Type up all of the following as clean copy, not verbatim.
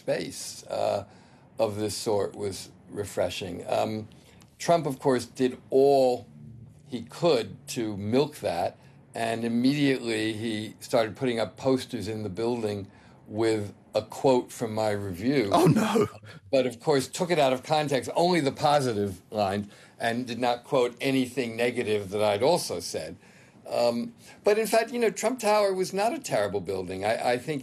space of this sort was refreshing. Trump, of course, did all he could to milk that, and immediately he started putting up posters in the building with a quote from my review. Oh, no. But, of course, took it out of context, only the positive line, and did not quote anything negative that I'd also said. But, in fact, Trump Tower was not a terrible building. I think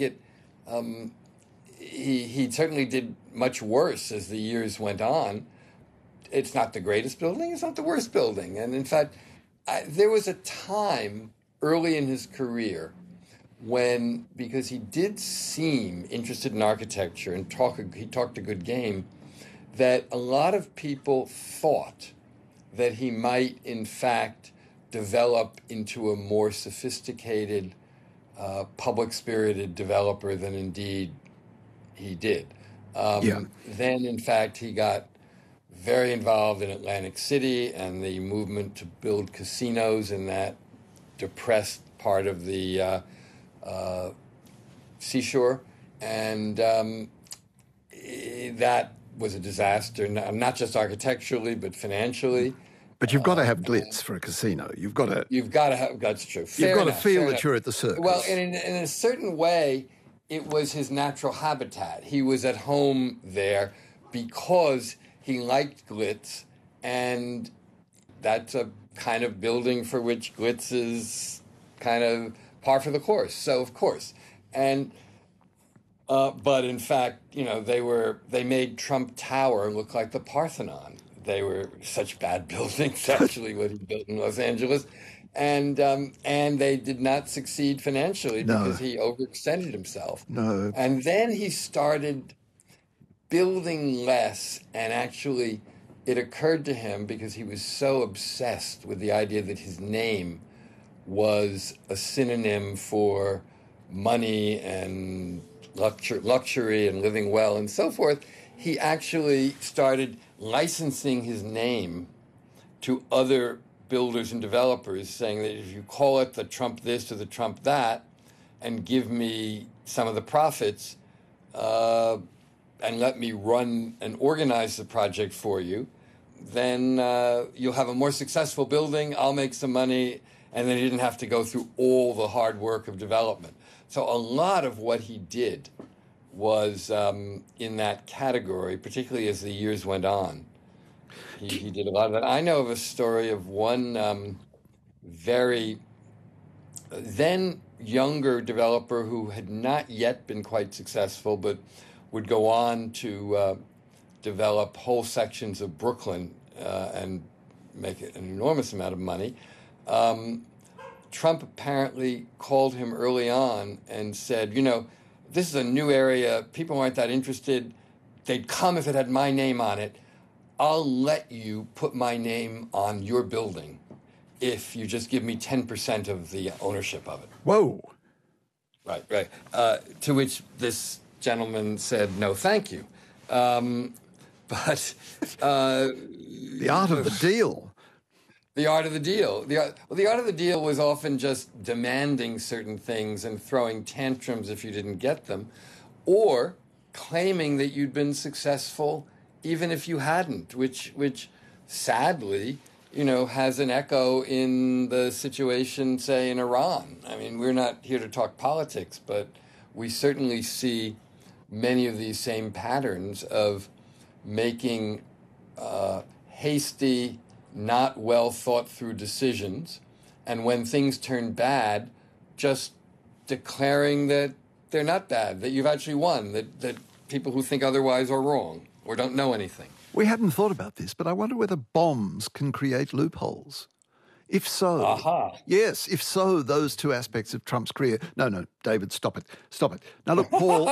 he certainly did much worse as the years went on. It's not the greatest building. It's not the worst building. And, in fact, there was a time early in his career when, because he did seem interested in architecture and he talked a good game, that a lot of people thought that he might, in fact, develop into a more sophisticated, public-spirited developer than indeed he did. Then, in fact, he got very involved in Atlantic City and the movement to build casinos in that depressed part of the seashore, and that was a disaster, not just architecturally, but financially. But you've got to have glitz for a casino. You've got to have, that's true. You've got to feel that you're at the circus. Well, in a certain way, it was his natural habitat. He was at home there because he liked glitz, and that's a kind of building for which glitz is kind of par for the course. So, of course. And but in fact, they made Trump Tower look like the Parthenon. They were such bad buildings, actually, what he built in Los Angeles. And they did not succeed financially because he overextended himself. No. And then he started building less, and actually it occurred to him, because he was so obsessed with the idea that his name was a synonym for money and luxury and living well and so forth, he actually started licensing his name to other builders and developers, saying that if you call it the Trump this or the Trump that and give me some of the profits, and let me run and organize the project for you, then you'll have a more successful building, I'll make some money, and then he didn't have to go through all the hard work of development. So a lot of what he did was in that category, particularly as the years went on. He did a lot of that. I know of a story of one very then younger developer who had not yet been quite successful, but would go on to develop whole sections of Brooklyn and make an enormous amount of money. Trump apparently called him early on and said, this is a new area. People aren't that interested. They'd come if it had my name on it. I'll let you put my name on your building if you just give me 10% of the ownership of it. Whoa. Right. To which this gentleman said, no, thank you. But the art of the deal. The art of the deal. The art of the deal was often just demanding certain things and throwing tantrums if you didn't get them, or claiming that you'd been successful even if you hadn't, which sadly, has an echo in the situation, say, in Iran. I mean, we're not here to talk politics, but we certainly see many of these same patterns of making hasty, not well thought through decisions, and when things turn bad, just declaring that they're not bad, that you've actually won, that people who think otherwise are wrong or don't know anything. We hadn't thought about this, but I wonder whether bombs can create loopholes. If so, yes, if so, those two aspects of Trump's career. No, David, stop it. Now, look, Paul,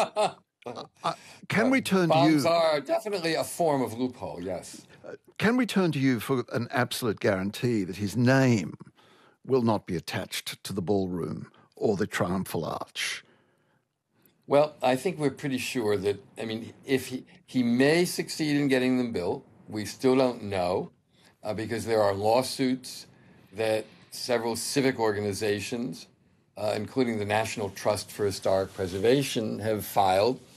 can we turn to you? Bombs are definitely a form of loophole, yes. Can we turn to you for an absolute guarantee that his name will not be attached to the ballroom or the triumphal arch? Well, I think we're pretty sure that, if he may succeed in getting them built, we still don't know, because there are lawsuits that several civic organizations, including the National Trust for Historic Preservation, have filed